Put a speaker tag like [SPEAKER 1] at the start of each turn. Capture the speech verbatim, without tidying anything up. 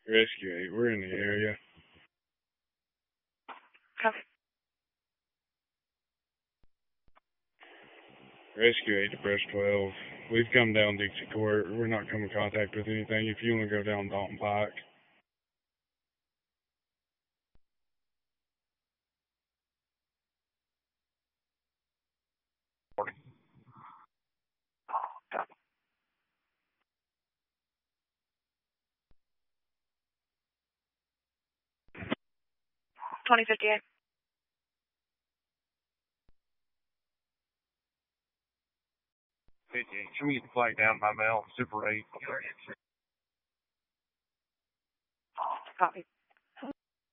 [SPEAKER 1] Rescue eight, we're in the area.
[SPEAKER 2] Copy.
[SPEAKER 1] Rescue eight to press twelve. We've come down Dixie Court. We're not coming in contact with anything. If you want to go down Dalton Pike.
[SPEAKER 2] twenty fifty-eight.
[SPEAKER 3] fifty-eight. Should we get the flight down by mail? Super eight.
[SPEAKER 2] Copy.